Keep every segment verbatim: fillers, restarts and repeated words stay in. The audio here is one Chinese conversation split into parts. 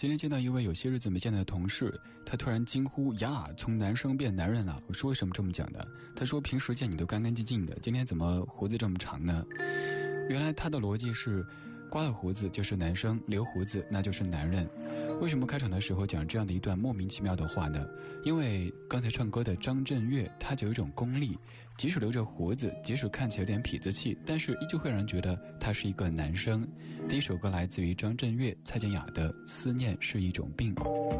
今天见到一位有些日子没见的同事，他突然惊呼呀，从男生变男人了。我说为什么这么讲的？他说平时见你都干干净净的，今天怎么胡子这么长呢？原来他的逻辑是刮了胡子就是男生，留胡子那就是男人。为什么开场的时候讲这样的一段莫名其妙的话呢？因为刚才唱歌的张震岳他就有一种功力，即使留着胡子，即使看起来有点痞子气，但是依旧会让人觉得他是一个男生。第一首歌来自于张震岳、蔡健雅的《思念是一种病》。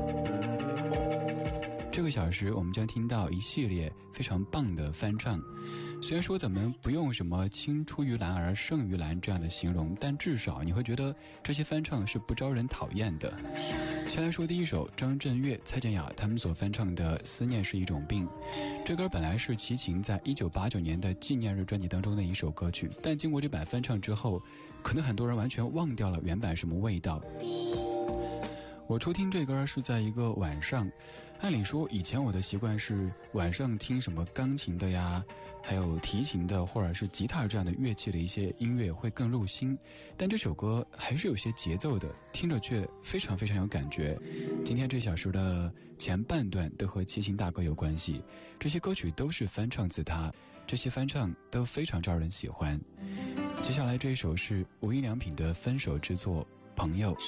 这个小时我们将听到一系列非常棒的翻唱，虽然说咱们不用什么青出于蓝而胜于蓝这样的形容，但至少你会觉得这些翻唱是不招人讨厌的。先来说第一首张震岳、蔡健雅他们所翻唱的《思念是一种病》。这歌本来是齐秦在一九八九年的纪念日专辑当中的一首歌曲，但经过这版翻唱之后，可能很多人完全忘掉了原版什么味道。我初听这歌是在一个晚上，按理说以前我的习惯是晚上听什么钢琴的呀，还有提琴的或者是吉他这样的乐器的一些音乐会更入心，但这首歌还是有些节奏的，听着却非常非常有感觉。今天这小时的前半段都和齐秦大哥有关系，这些歌曲都是翻唱自他，这些翻唱都非常招人喜欢。接下来这一首是无印良品的分手之作《朋友》。